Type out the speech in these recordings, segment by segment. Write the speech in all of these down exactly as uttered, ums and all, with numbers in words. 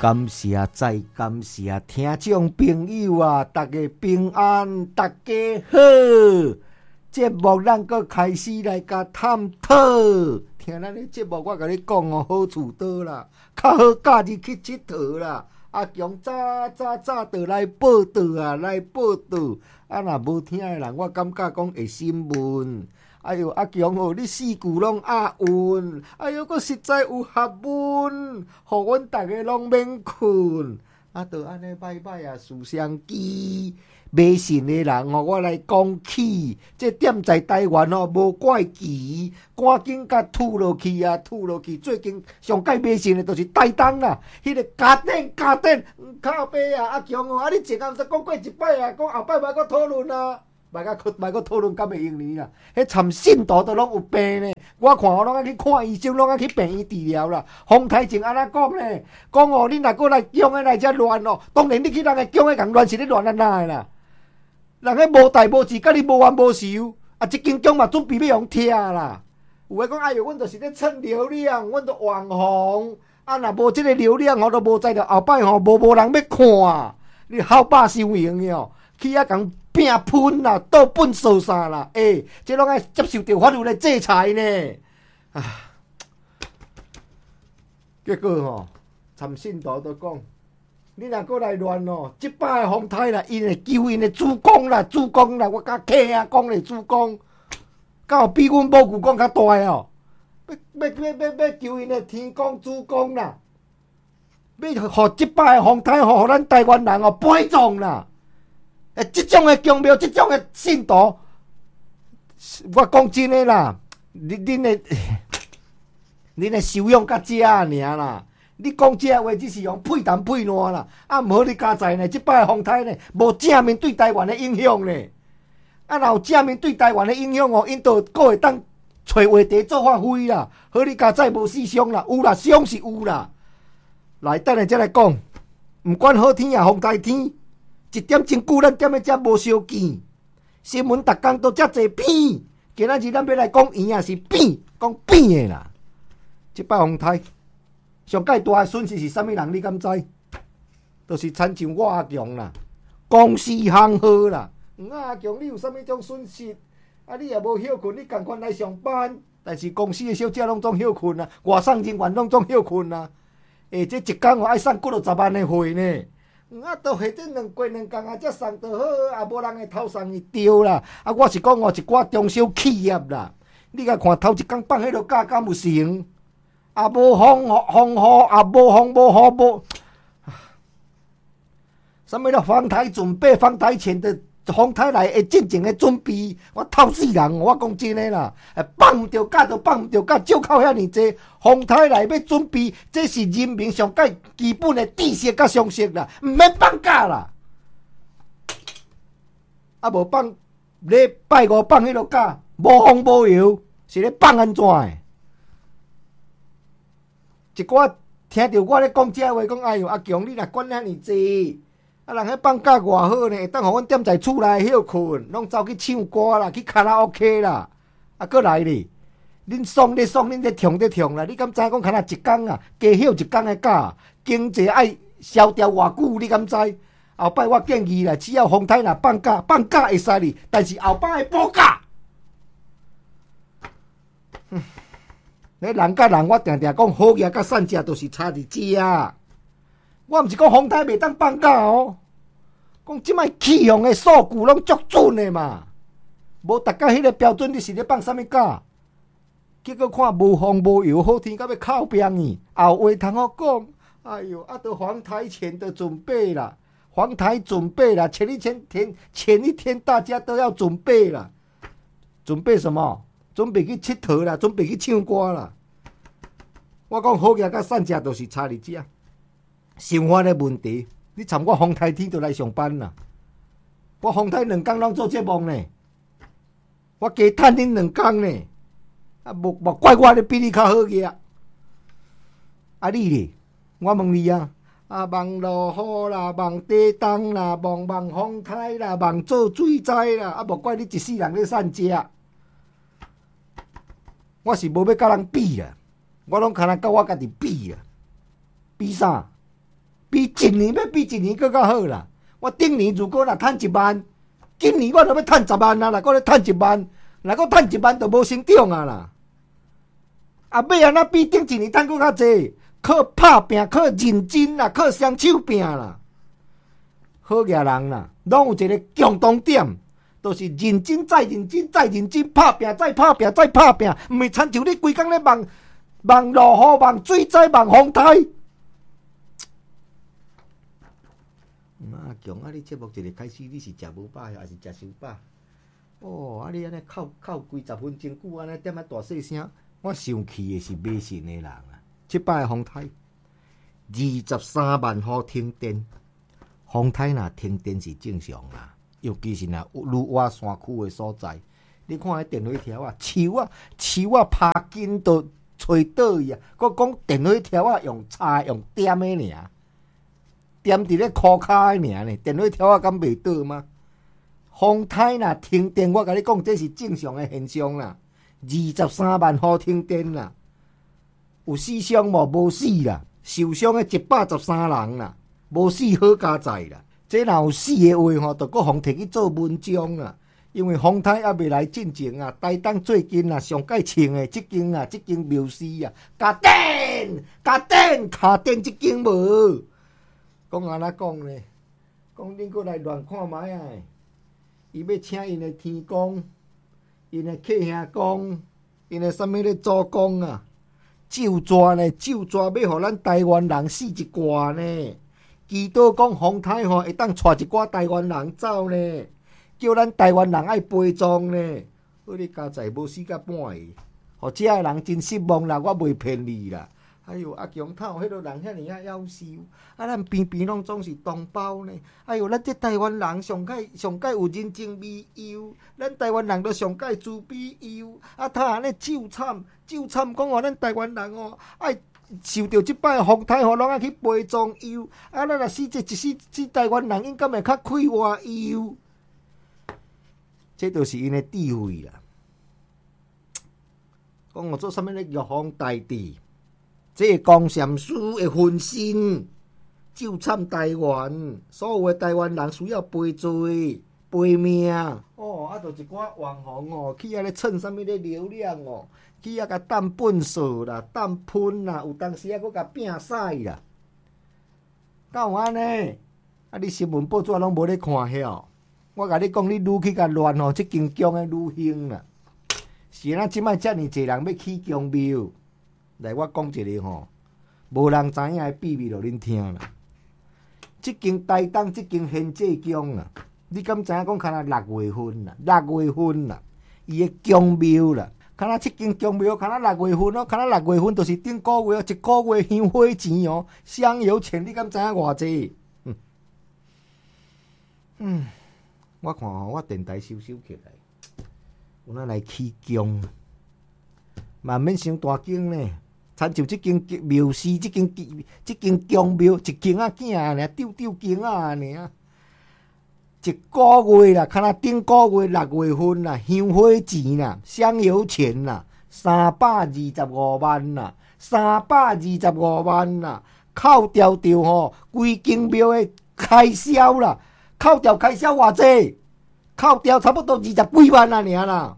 感谢再感谢听众朋友啊，大家平安，大家好。节目咱搁开始来甲探讨，听咱的节目，我甲你讲哦，好处多啦，较好假日去佚佗啦。阿强早早早就来报道啊，来报道。啊，若无听的人，我感觉讲会心闷。哎哟，阿强哦，你四句拢押韵，哎哟，佫实在有学问，互阮逐个拢免困。啊，就安尼摆摆啊，思相机。迷信的人哦，我来讲起，这点在台湾哦，无怪奇，赶紧甲吐落去啊，吐落去。最近上界迷信的就是台东啦，迄、那个家电家电靠背啊，阿强哦，啊你前暗才讲过一摆啊，讲后摆莫搁讨论啊，莫搁莫搁讨论，敢会用呢啦？迄参信徒都拢有病呢，我看我拢爱去看医生，拢爱去病院治疗啦。洪台前安怎讲呢？讲哦，你若搁来姜的来遮乱哦，当然你去人个姜的共乱是咧乱啊哪的啦？人迄无代无志，甲你无冤无仇，啊！即间姜嘛准备要用拆啦。有诶讲，哎哟，阮就是咧蹭流量，阮都网红，啊！若无即个流量，我都无知着后摆吼，无无人要看，你好霸收用哦，去遐共拼喷啦，倒本扫啥啦？诶、欸，即拢爱接受着法律的制裁呢。啊！结果吼，参信徒都讲。你若过来乱哦，即摆的风台啦，因会救因的主公啦，主公啦，我甲客兄讲咧，主公，敢有比阮母舅讲较大哦？要要要要要救因的天公主公啦，要互即摆的风台，互咱台湾人哦悲壮啦。诶，即种的宗庙，即种的信徒，我讲真诶啦，恁恁的恁的修养较遮尔啦。你讲这话只是用配谈配烂啦，啊，毋好你加在呢，即摆的风台呢，无正面对台湾的影响呢。啊，若有正面对台湾的影响哦，因都阁会当找话题做发挥啦。好你加在无思想啦，有啦，想是有啦。来，等下再来讲，毋管好天也风台天，一点真久咱踮咧遮无相见，新闻逐工都遮济片，今仔日咱要来讲圆也是变，讲变的啦。即摆风台。上界大的损失是啥物人？你敢知？就是亲像我阿强啦，公司行好啦。阿强，你有啥物种损失？啊，你也无休困，你共款来上班，但是公司的小姐拢总休困啊，外送人员拢总休困啊。诶，这一工我爱送几落十万的货呢。啊，都下这两过两工啊，才送就好，啊，无人会偷送伊丢啦。啊，我是讲哦，一寡中小企业啦，你甲看头一工放迄落假，敢有成？啊，无风风雨，啊无风无雨无，什么叫防台准备？防台前的防台来会进前的准备，我透死人！我讲真的啦，放毋着假就放毋着假，就靠遐尼济防台来要准备，这是人民上界基本的知识甲常识啦，毋免放假啦。啊，无放礼拜五放迄落假，无风无油，是咧放安怎的？一寡听着我咧讲这话，讲哎哟，阿强你若管遐尼济，啊人迄放假偌好呢，会当互阮踮在厝内休困，拢走去唱歌啦，去卡拉 OK 啦，啊过来咧，恁爽咧爽，恁咧痛咧痛啦，你敢知讲看若一工啊，加休一工的假，经济爱消掉偌久，你敢知？后摆我建议啦，只要风台若放假，放假会使哩，但是后摆会补假。咧人甲人，我定定讲好嘢甲善食，都是差伫遮。我毋是讲风台袂当放假哦，讲即摆气象的数据拢足准的嘛，无大家迄个标准，你是咧放啥物假？结果看无风无油，好天到要靠边呢。后话通好讲，哎哟，啊，都黄台前的准备啦，黄台准备啦，前一天天前一天大家都要准备啦，准备什么？准备去佚佗啦，准备去唱歌啦。我讲好嘢甲善食都是差伫遮，生活的问题。你参我风台天就来上班啦，我风台两工拢做节目呢，我加趁恁两工呢，啊无无怪我咧比你较好个啊。啊你咧，我问你啊，啊望落雨啦，望地动啦，望望风台啦，望做水灾啦，啊无怪你一世人咧善食。我是无要甲人比啊，我拢敢若甲我家己比啊，比啥？ 比一年要比一年更较好啦。我顶年如果若趁一万，今年我就要趁十万啊啦，搁咧趁一万，若搁趁一万就无成长啊啦。啊，要安怎比顶一年趁搁较济？靠拍拼，靠认真啦，靠双手拼啦。好嘢人啦，拢有一个共同点，都、就是认真再认真再认真，拍拼再拍拼再拍拼，毋是亲像你规工咧望望落雨、望水灾、望风台。啊，强啊！你节目一个开始，你是食无饱，还是食伤饱？哦，啊，你安尼扣扣几十分钟久，安尼点啊大细声，我生气的是迷信的人啊！即摆的风台二十三万户停电，风台若停电是正常啦，尤其是若愈挖山区的所在，你看迄电话条啊，树啊树啊拍筋都吹倒去啊！佮讲电话条啊用插用点的尔。踮伫咧箍骹诶尔呢，电话条啊敢袂倒吗？风台若停电，我甲你讲，这是正常诶现象啦。二十三万户停电啦，有死伤无？无死啦，受伤诶一百十三人啦，无死好加载啦。这若有死诶话吼，就搁互摕去做文章啦。因为风台还未来进前啊，台东最近啊上界穿诶，即间啊，即间庙司啊，加电加电卡电即间无。讲安怎讲呢？讲恁过来乱看卖啊！伊要请因的天公、因的客兄公、因的啥物咧祖公啊？咒抓呢？咒抓要互咱台湾人死一寡呢？祈祷讲风台吼会当带一寡台湾人走呢？叫咱台湾人爱陪葬呢？好你家在无死甲半个，互遮个人真失望啦！我袂骗你啦。哎呦，阿强头迄个人遐尼啊夭寿，啊咱边边拢总是同胞呢。哎呦，咱这台湾人上界上界有人情味优，咱台湾人都上界慈悲优。啊，他安尼咒惨咒惨，讲话咱台湾人哦，爱受到即摆风台吼，拢爱去陪葬优。啊，咱若死这一世，这台湾人应该会较快活优。这就是因的智慧啦。讲我做啥物咧？玉皇大帝。这江禅师会分身救惨台湾，所有的台湾人需要赔罪赔命。哦，啊，就一寡网红哦，去遐咧蹭啥物咧流量哦，去遐甲担粪扫啦、担喷啦，有当时啊佫甲拼屎啦。敢有安尼？啊，你新闻报纸拢无咧看晓。我甲你讲，你愈去甲乱哦，即间姜诶愈兴啦。是咱即摆遮尔济人要起姜庙。来，我讲一个吼，无人知影的秘密，互恁听啦。即间台东，即间鲜济姜啊，你敢知影讲？敢若六月份啦，六月份啦，伊的姜庙啦，敢若即间姜庙，敢若六月份哦，敢若六月份就是顶个月，一个月香火钱哦，香油钱，你敢知影偌济？嗯，嗯，我看吼，我电台收收起来，有哪来起姜？嘛免伤大间呢。参像即间庙寺，即间即间姜庙，一间仔囝尔，丢丢间仔尔，一个月啦，看若顶个月六月份啦，香火钱啦，香油钱啦，三百二十五万啦，三百二十五万啦，扣掉掉吼，规间庙的开销啦，扣掉开销偌济？扣掉差不多二十几万啊，尔啦。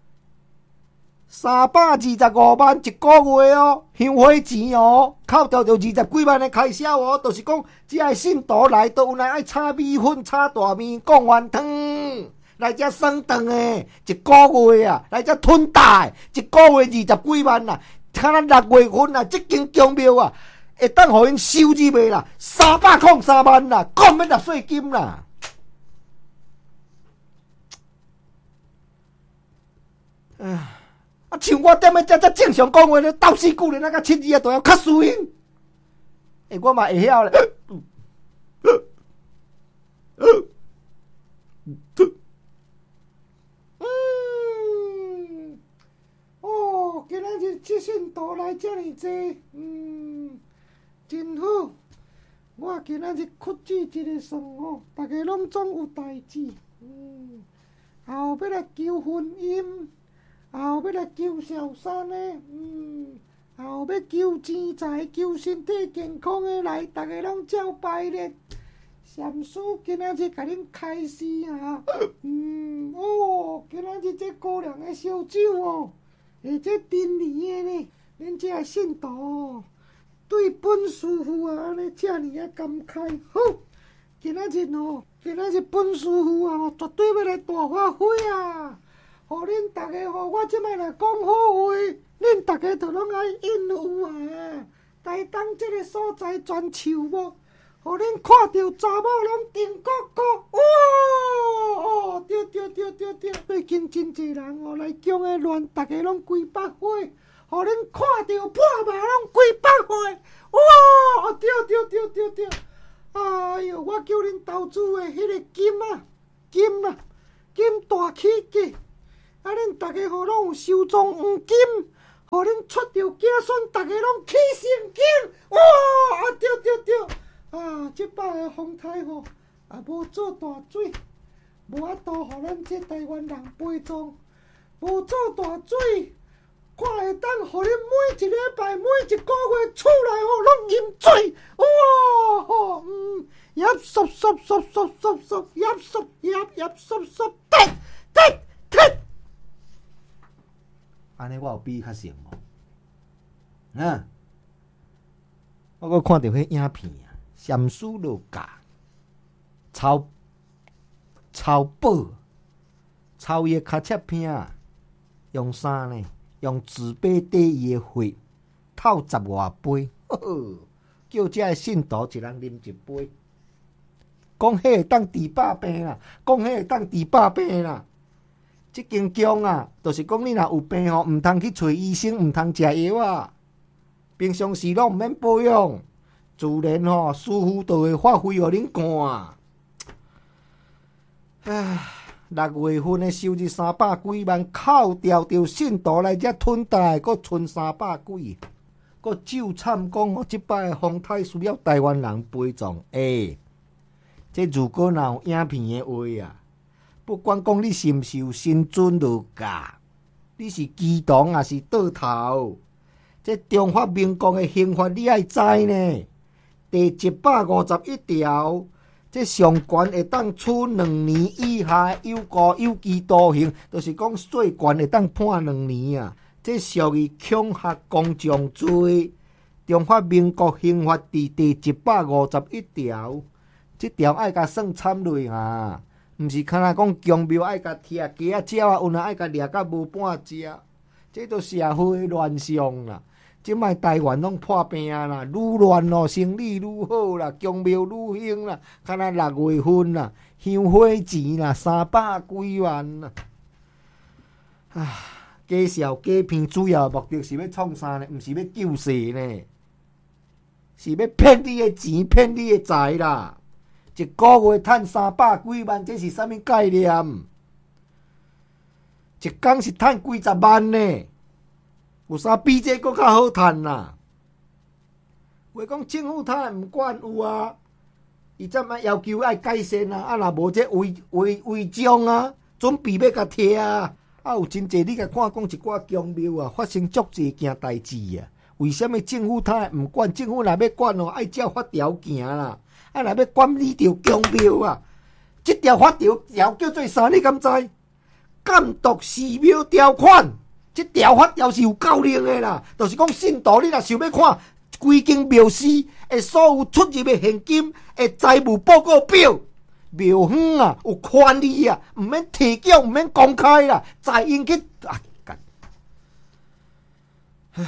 三百二十五万一个月哦，香火钱哦，扣掉就二十几万的开销哦，就是讲，只要信徒来，都有人爱炒米粉、炒大面、贡丸汤，来遮算顿的，一个月啊，来遮吞大，一个月二十几万啦，看咱六月份啊，即间姜庙啊，会当互因收入袂啦，三百零三万啦，讲免纳税金啦。唉。啊，像我踮咧遮遮正常讲话咧，斗死久咧，那个七字啊都要较输因。诶，我嘛会晓咧。嗯，哦，今仔日即信徒来遮尔济，嗯，真好。我今仔日屈指一个算哦，大家拢总有代志，嗯，后要来求婚姻。后要来求小三呢，嗯， 后要求钱财、求身体健康的来，大家拢照排列。禅师今仔日甲恁开示啊，嗯，哦，今仔日这姑娘的烧酒哦，而且珍年的呢，恁这个信徒哦，对本师傅啊，安尼遮尔啊感慨。好，今仔日哦，今仔日本师傅啊，绝对要来大发挥啊！互恁大家吼，我即摆来讲好话，恁大家都拢爱应有啊！台东这个所在全树木。互恁看到查某拢定国国，哇！哦，对对对对对，最近真侪人哦来姜的乱，大家拢规百岁，互恁看到破马拢规百岁，哇！哦，对对对对对，哎哟，我叫恁投资的迄个金啊，金啊，金大起价，啊，恁大家吼拢有收藏黄金，互恁出着子孙，大家拢起成金，哇！啊，对对对。啊！即摆个风台吼，也无做大水，无法度互咱这台湾人陪葬，无做大水，看会当互恁每一礼拜、每一个月厝内吼拢饮水，哇！吼，嗯，叶嗦嗦嗦嗦嗦嗦，叶嗦叶叶嗦嗦，滴滴滴。安尼我有比较成无？啊！我阁看到迄影片啊。禅师就教抄抄宝，抄伊个卡切片，用啥呢？用纸杯底伊个血，透十外杯，呵呵，叫这个信徒一人啉一杯。讲迄会当治百病啦，讲迄会当治百病啦。即间姜啊，就是讲你若有病吼，毋通去找医生，毋通食药啊。平常时拢毋免保养。自然吼，师傅就会发挥互恁看。唉，六月份的收入三百几万，扣掉着信徒来遮囤贷，阁剩三百几。阁就惨讲哦，即摆的风台需要台湾人陪葬。诶、欸，这如果若有影片的话啊，不管讲你是毋是有神准落教，你是基督还是倒头，这中华民国的刑法你爱知呢。第一百五十一条，这上悬会当处两年以下有期有期徒刑，就是讲最悬会当判两年啊。这属于恐吓公众罪。中华民国刑法第第一百五十一条，这条爱甲算惨落啊，毋是看若讲强庙爱甲踢鸡啊、鸟啊，有人爱甲掠甲无半只，这都社会乱象啦。即摆台湾拢破病啦，愈乱哦，生意愈好啦，公庙愈兴啦，敢若六月份啦，香火钱啦，三百几万啦。啊，假笑假骗主要目的是要创啥呢？毋是要救世呢，是要骗你的钱，骗你的财啦。一个月赚三百几万，这是啥物概念？一工是赚几十万呢？有啥比这更较好赚啦？话讲政府他毋管有啊，伊怎么要求爱改善啊？啊，若无这违违违章啊，准备要甲贴啊！啊，有真济你甲看讲一寡公庙啊，发生足济件代志啊。为什么政府他毋管？政府若要管哦，爱照法条行啦。啊，若要管理着公庙啊，这条法条条叫做啥？你敢知？监督寺庙条款。这条法条是有够灵的啦，就是讲信徒你若想要看规间庙寺的所有出入的现金的财务报告表，庙方啊有权利啊，毋免提供，毋免公开啦，再应去啊干。唉，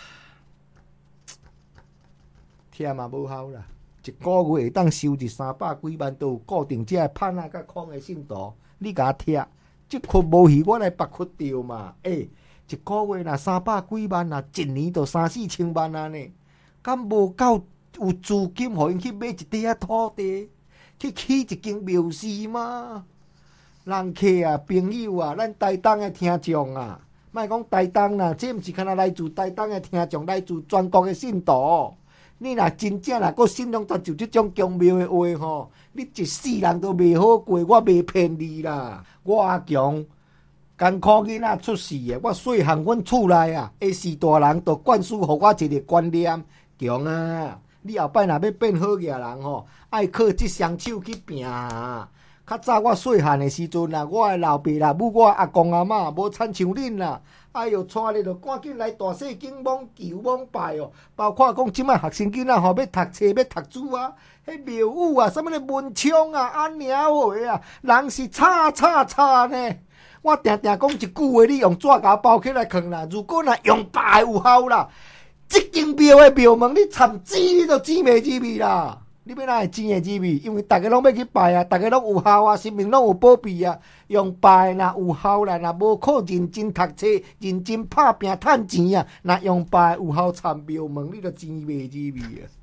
听嘛无效啦，一个月会当收入三百几万，都有固定这盼啊甲空的信徒，你甲我听，即窟无戏我来别窟着嘛，诶、欸。一个月若三百几万啊，一年就三四千万啊呢，敢无够有资金，互因去买一地啊土地，去起一间庙寺吗？人客啊，朋友啊，咱台东的听众啊，莫讲台东啦，这毋是敢若来自台东的听众，来自全国的信徒。你若真正若阁信仰就这种宗庙的话吼，你一世人都袂好过，我袂骗你啦，我阿强。 艰苦囡仔出世诶，我细汉阮厝内啊，诶四大人都灌输互我一个观念：强啊！你后摆若要变好嘢人吼，爱靠即双手去拼啊！较早我细汉诶时阵啊，我诶老爸老母、我阿公阿嬷无亲像恁啦。哎哟，带你着赶紧来大细景网求网拜哦！包括讲即摆学生囡仔吼，要读册要读书啊，迄庙宇啊，什物咧文昌啊、安娘话啊，人是吵吵吵呢。我定定讲一句话，你用纸甲包起来放啦。如果若用拜有效啦，即间庙诶庙门你掺钱你都钱袂入去啦。你要哪会钱会入去？因为大家拢要去拜啊，大家拢有效啊，生命拢有保庇啊。用拜若有效啦，若无靠认真读册、认真拍拼趁钱啊，若用拜有效参庙门，你都钱袂入去啊。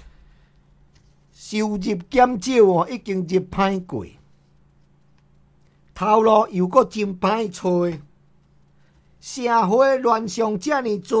收入减少哦，已经入歹过，头路又搁真歹找，社会乱象遮尔多。